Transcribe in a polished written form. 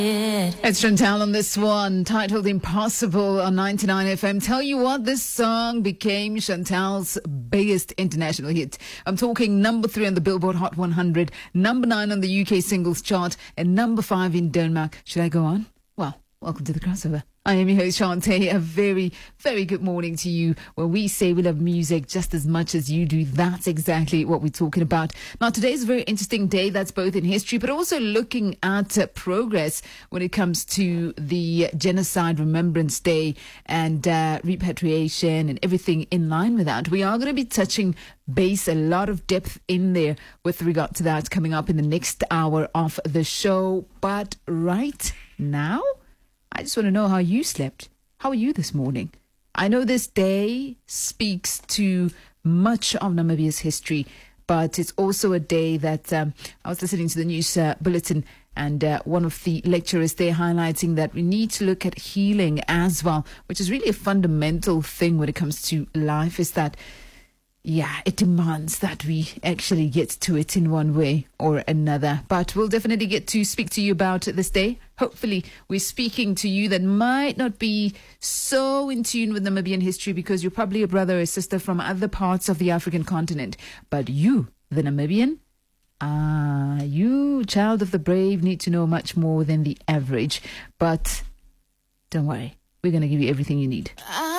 It's Chantal on this one, titled Impossible on 99 FM. Tell you what, this song became Chantal's biggest international hit. I'm talking number 3 on the Billboard Hot 100, number 9 on the UK singles chart, and number 5 in Denmark. Should I go on? Well, welcome to the crossover. I am your host, Shantae. A very, very good morning to you. When we say we love music just as much as you do, that's exactly what we're talking about. Now, today is a very interesting day. That's both in history, but also looking at progress when it comes to the Genocide Remembrance Day and repatriation and everything in line with that. We are going to be touching base, a lot of depth in there with regard to that coming up in the next hour of the show. But right now, I just want to know how you slept. How are you this morning? I know this day speaks to much of Namibia's history, but it's also a day that I was listening to the news bulletin, and one of the lecturers there highlighting that we need to look at healing as well, which is really a fundamental thing when it comes to life, is that it demands that we actually get to it in one way or another. But we'll definitely get to speak to you about this day. Hopefully, we're speaking to you that might not be so in tune with Namibian history because you're probably a brother or sister from other parts of the African continent. But you, the Namibian, you, child of the brave, need to know much more than the average. But don't worry, we're going to give you everything you need.